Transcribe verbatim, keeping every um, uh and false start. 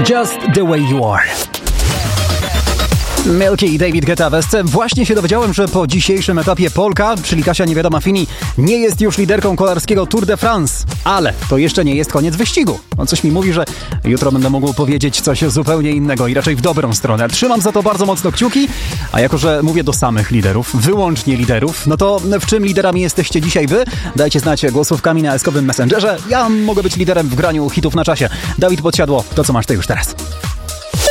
Just the way you are. Milky i David Guetta w Esce. Właśnie się dowiedziałem, że po dzisiejszym etapie Polka, czyli Kasia Niewiadoma Fini, nie jest już liderką kolarskiego Tour de France. Ale to jeszcze nie jest koniec wyścigu. On coś mi mówi, że jutro będę mógł powiedzieć coś zupełnie innego i raczej w dobrą stronę. Trzymam za to bardzo mocno kciuki, a jako, że mówię do samych liderów, wyłącznie liderów, no to w czym liderami jesteście dzisiaj wy? Dajcie znać głosówkami na eskowym Messengerze. Ja mogę być liderem w graniu hitów na czasie. Dawid Podsiadło, to co masz ty już teraz?